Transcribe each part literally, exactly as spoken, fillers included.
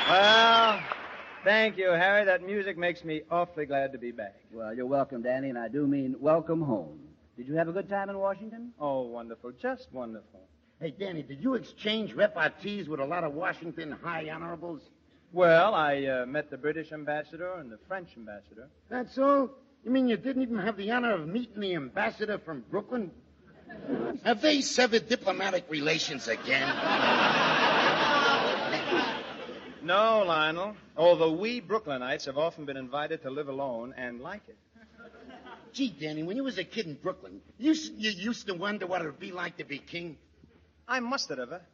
Well, thank you, Harry. That music makes me awfully glad to be back. Well, you're welcome, Danny, and I do mean welcome home. Did you have a good time in Washington? Oh, wonderful. Just wonderful. Hey, Danny, did you exchange repartees with a lot of Washington high honorables? Well, I uh, met the British ambassador and the French ambassador. That's all? You mean you didn't even have the honor of meeting the ambassador from Brooklyn? Have they severed diplomatic relations again? No, Lionel. Although we Brooklynites have often been invited to live alone and like it. Gee, Danny, when you was a kid in Brooklyn, you, you used to wonder what it would be like to be king? I must have ever.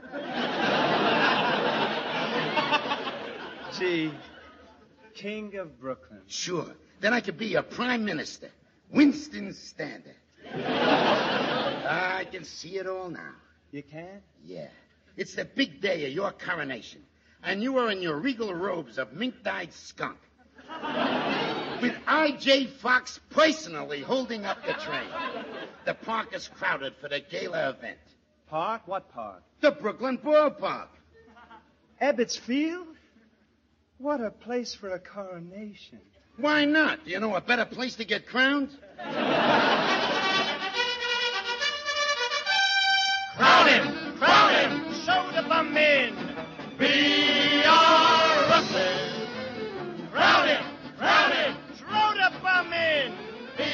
Gee, King of Brooklyn. Sure. Then I could be your prime minister, Winston Standard. I can see it all now. You can? Yeah. It's the big day of your coronation. And you are in your regal robes of mink-dyed skunk. With I J Fox personally holding up the train. The park is crowded for the gala event. Park? What park? The Brooklyn Ballpark. Ebbets Field? What a place for a coronation. Why not? Do you know a better place to get crowned? Crown him!